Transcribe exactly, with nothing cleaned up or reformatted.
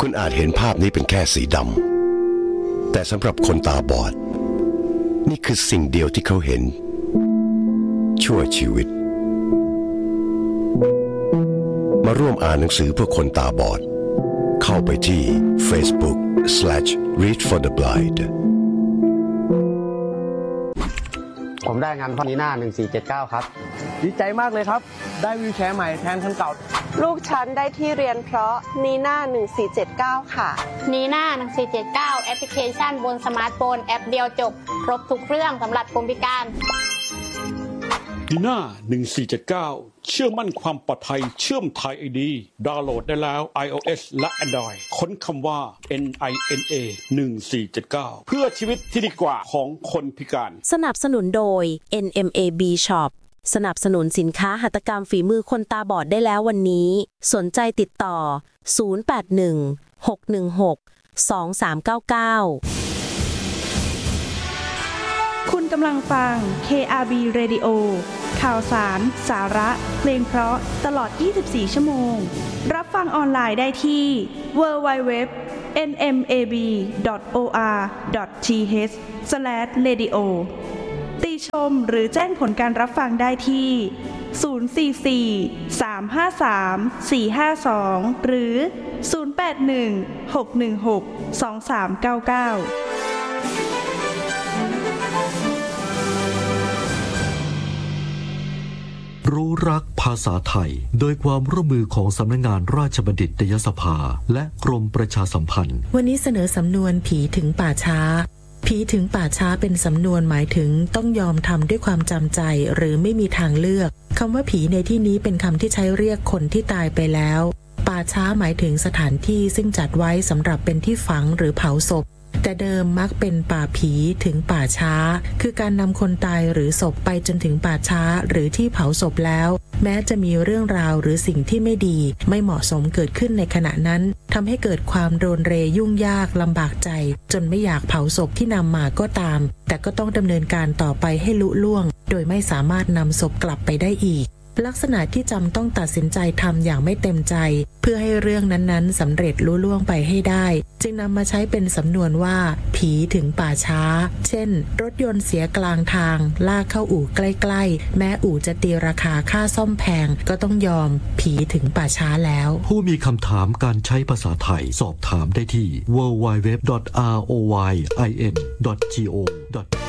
คุณอาจเห็นภาพนี้เป็นแค่สีดำแต่สำหรับคนตาบอดนี่คือสิ่งเดียวที่เขาเห็นชั่วชีวิตมาร่วมอ่านหนังสือเพื่อคนตาบอดเข้าไปที่ Facebook slash read for the blind ผมได้งานพ่อนีน่าหนึ่งสี่เจ็ดเก้าครับดีใจมากเลยครับได้วีลแชร์ใหม่แทนคันเก่าลูกฉันได้ที่เรียนเพราะนีน่าหนึ่งสี่เจ็ดเก้าค่ะนีน่าหนึ่งสี่เจ็ดเก้าแอปพลิเคชันบนสมาร์ทโฟนแอปเดียวจบครบทุกเรื่องสำหรับคนพิการนีน่าหนึ่งสี่เจ็ดเก้าเชื่อมั่นความปลอดภัยเชื่อม Thai ไอ ดี ดาวน์โหลดได้แล้ว iOS และ Android ค้นคำว่า เอ็น ไอ เอ็น เอ หนึ่งสี่เจ็ดเก้า เพื่อชีวิตที่ดีกว่าของคนพิการสนับสนุนโดย เอ็น เอ็ม เอ บี Shop สนับสนุนสินค้าหัตถกรรมฝีมือคนตาบอดได้แล้ววันนี้สนใจติดต่อศูนย์ แปด หนึ่ง หก หนึ่ง หก สอง สาม เก้า เก้าคุณกำลังฟัง เค อาร์ บี Radio ข่าวสาร สาระเพลงเพราะตลอดยี่สิบสี่ชั่วโมงรับฟังออนไลน์ได้ที่ ดับเบิลยู ดับเบิลยู ดับเบิลยู ดอท เอ็น เอ็ม เอ บี ดอท โอ อาร์ ดอท ที เอช สแลช เรดิโอ ติชมหรือแจ้งผลการรับฟังได้ที่ ศูนย์ สี่ สี่ สาม ห้า สาม สี่ ห้า สอง หรือ ศูนย์ แปด หนึ่ง หก หนึ่ง หก สอง สาม เก้า เก้ารู้รักภาษาไทยโดยความร่วมมือของสำนักงานราชบัณฑิตยสภาและกรมประชาสัมพันธ์วันนี้เสนอสำนวนผีถึงป่าช้าผีถึงป่าช้าเป็นสำนวนหมายถึงต้องยอมทำด้วยความจำใจหรือไม่มีทางเลือกคำว่าผีในที่นี้เป็นคำที่ใช้เรียกคนที่ตายไปแล้วป่าช้าหมายถึงสถานที่ซึ่งจัดไว้สำหรับเป็นที่ฝังหรือเผาศพแต่เดิมมักเป็นป่าผีถึงป่าช้าคือการนำคนตายหรือศพไปจนถึงป่าช้าหรือที่เผาศพแล้วแม้จะมีเรื่องราวหรือสิ่งที่ไม่ดีไม่เหมาะสมเกิดขึ้นในขณะนั้นทำให้เกิดความโรนเรยุ่งยากลำบากใจจนไม่อยากเผาศพที่นำมาก็ตามแต่ก็ต้องดำเนินการต่อไปให้ลุล่วงโดยไม่สามารถนำศพกลับไปได้อีกลักษณะที่จำต้องตัดสินใจทำอย่างไม่เต็มใจเพื่อให้เรื่องนั้นๆสำเร็จลุล่วงไปให้ได้จึงนำมาใช้เป็นสำนวนว่าผีถึงป่าช้าเช่นรถยนต์เสียกลางทางลากเข้าอู่ใกล้ๆแม้อู่จะตีราคาค่าซ่อมแพงก็ต้องยอมผีถึงป่าช้าแล้วผู้มีคำถามการใช้ภาษาไทยสอบถามได้ที่ ดับเบิลยู ดับเบิลยู ดับเบิลยู ดอท อาร์ โอ วาย ไอ เอ็น ดอท จี โอ ดอท